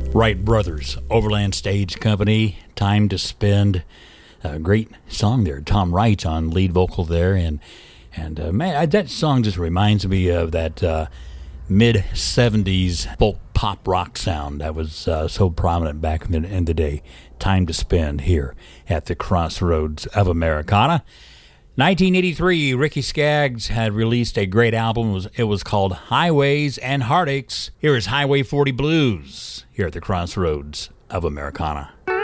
Wright Brothers, Overland Stage Company, Time to Spend. A great song there. Tom Wright on lead vocal there. And man, that song just reminds me of that mid-'70s folk pop rock sound that was so prominent back in the day. Time to Spend here at the Crossroads of Americana. 1983, Ricky Skaggs had released a great album. It was called Highways and Heartaches. Here is Highway 40 Blues here at the Crossroads of Americana.